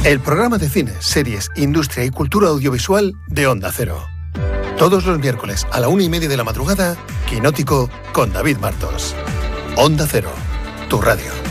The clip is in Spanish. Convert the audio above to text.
El programa de cine, series, industria y cultura audiovisual de Onda Cero. Todos los miércoles a la 1:30 de la madrugada, Quinótico con David Martos. Onda Cero, tu radio.